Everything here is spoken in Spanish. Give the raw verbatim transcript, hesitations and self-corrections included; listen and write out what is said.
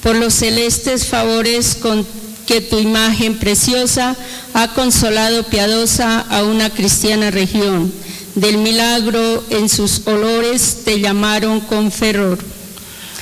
por los celestes favores con que tu imagen preciosa ha consolado piadosa a una cristiana región. Del milagro en sus olores te llamaron con fervor.